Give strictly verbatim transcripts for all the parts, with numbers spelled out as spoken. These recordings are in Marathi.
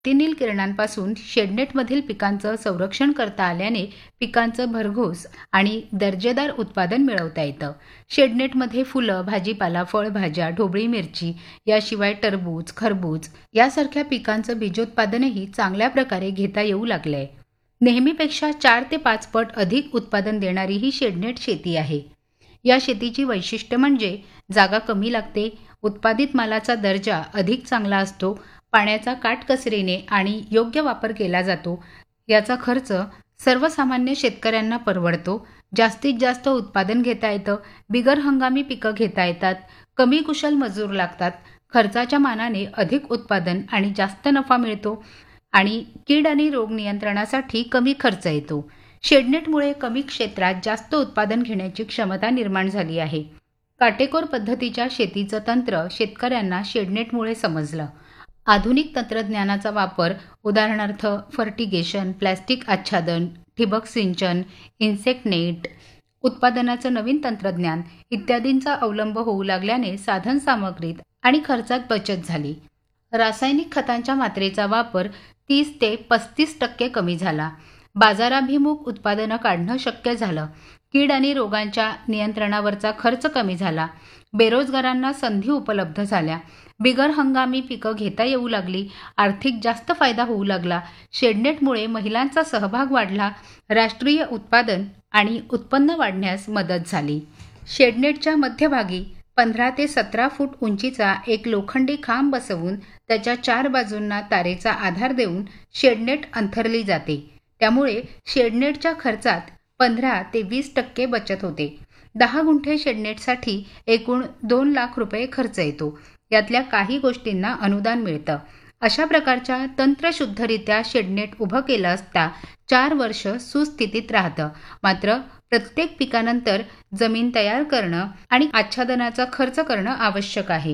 अतिनील किरणांपासून शेडनेटमधील पिकांचं संरक्षण करता आल्याने पिकांचं भरघोस आणि दर्जेदार उत्पादन मिळवता येतं. शेडनेटमध्ये फुलं, भाजीपाला, फळभाज्या, ढोबळी मिरची याशिवाय टरबूज, खरबूज यासारख्या पिकांचं बीजोत्पादनही चांगल्या प्रकारे घेता येऊ लागलंय. नेहमीपेक्षा चार ते पाच पट अधिक उत्पादन देणारी ही शेडनेट शेती आहे. या शेतीची वैशिष्ट्य म्हणजे जागा कमी लागते, उत्पादित मालाचा दर्जा अधिक चांगला असतो, पाण्याचा काटकसरीने आणि योग्य वापर केला जातो, याचा खर्च सर्वसामान्य शेतकऱ्यांना परवडतो, जास्तीत जास्त उत्पादन घेता येतं, बिगर हंगामी पिकं घेता येतात, कमी कुशल मजूर लागतात, खर्चाच्या मानाने अधिक उत्पादन आणि जास्त नफा मिळतो आणि कीड आणि रोग नियंत्रणासाठी कमी खर्च येतो. शेडनेटमुळे कमी क्षेत्रात जास्त उत्पादन घेण्याची क्षमता निर्माण झाली आहे. काटेकोर पद्धतीच्या शेतीचं तंत्र शेतकऱ्यांना शेडनेटमुळे समजलं. आधुनिक तंत्रज्ञानाचा वापर उदाहरणार्थ फर्टिगेशन, प्लॅस्टिक आच्छादन, ठिबक सिंचन, इन्सेक्ट नेट, उत्पादनाचं नवीन तंत्रज्ञान इत्यादींचा अवलंब होऊ लागल्याने साधन सामग्रीत आणि खर्चात बचत झाली. रासायनिक खतांच्या मात्रेचा वापर तीस ते पस्तीस टक्के कमी झाला. बाजाराभिमुख उत्पादनं काढणं शक्य झालं. कीड आणि रोगांच्या नियंत्रणावरचा खर्च कमी झाला. बेरोजगारांना संधी उपलब्ध झाल्या. बिगर हंगामी पिकं घेता येऊ लागली. आर्थिक जास्त फायदा होऊ लागला. शेडनेटमुळे महिलांचा सहभाग वाढला. राष्ट्रीय उत्पादन आणि उत्पन्न वाढण्यास मदत झाली. शेडनेटच्या मध्यभागी पंधरा ते सतरा फूट उंचीचा एक लोखंडी खांब बसवून त्याच्या चार बाजूंना तारेचा आधार देऊन शेडनेट अंथरली जाते. त्यामुळे शेडनेटच्या खर्चात पंधरा ते वीस टक्के बचत होते. दहा गुंठे शेडनेटसाठी एकूण दोन लाख रुपये खर्च येतो. यातल्या काही गोष्टींना अनुदान मिळतं. अशा प्रकारच्या तंत्रशुद्धरित्या शेडनेट उभं केलं असता चार वर्ष सुस्थितीत राहतं. मात्र प्रत्येक पिकानंतर जमीन तयार करणं आणि आच्छादनाचा खर्च करणं आवश्यक आहे.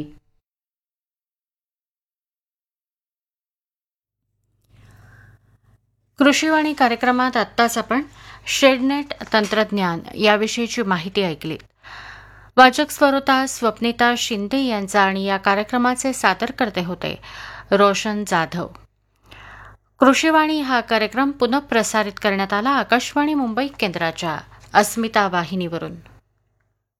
कृषीवाणी कार्यक्रमात आत्ताच आपण शेडनेट तंत्रज्ञान याविषयीची माहिती ऐकली. वाचक स्वरोता स्वप्निता शिंदे यांचा आणि या कार्यक्रमाचे सादरकर्ते होते रोशन जाधव. कृषीवाणी हा कार्यक्रम पुनःप्रसारित करण्यात आला आकाशवाणी मुंबई केंद्राच्या अस्मिता वाहिनीवरून.